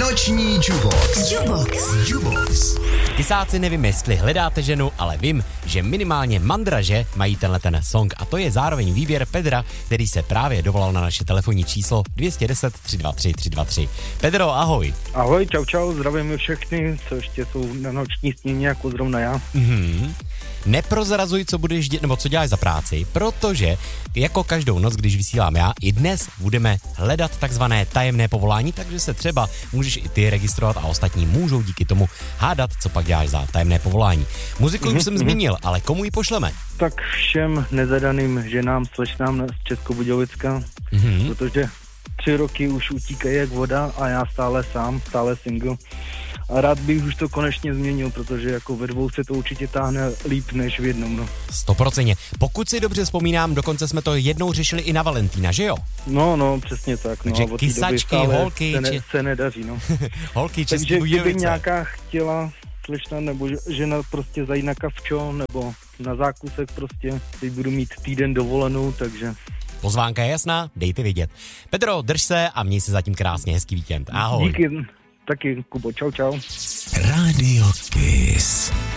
Noční Jubox. Kysáci, nevím, jestli hledáte ženu, ale vím, že minimálně mandraže mají ten song a to je zároveň výběr Pedra, který se právě dovolal na naše telefonní číslo 210 323 323. Pedro, ahoj. Ahoj, čau, zdravím všechny, co ještě jsou na noční směně, jako zrovna já. Neprozrazuj, co budeš nebo co děláš za práci, protože jako každou noc, když vysílám já, i dnes budeme hledat takzvané tajemné povolání, takže se třeba můžeš i ty registrovat a ostatní můžou díky tomu hádat, co pak děláš za tajemné povolání. Muziku už jsem zmínil, ale komu ji pošleme? Tak všem nezadaným ženám, slešnám z Českobudějovicka, protože 3 roky už utíkají jak voda a já stále single. A rád bych už to konečně změnil, protože jako ve dvou se to určitě táhne líp než v jednom. No. 100%. Pokud si dobře vzpomínám, dokonce jsme to jednou řešili i na Valentína, že jo? No, přesně tak. Takže no, kysačky, holky... Se nedaří, no. Holky Takže České kdyby nějaká chtěla slečna nebo žena prostě zajít na kavčo nebo na zákusek prostě, teď budu mít týden dovolenou, takže... Pozvánka je jasná, dejte vědět. Pedro, drž se a měj se zatím krásně, hezký víkend. Ahoj. Díky, taky Kubo, čau. Rádio Kiss.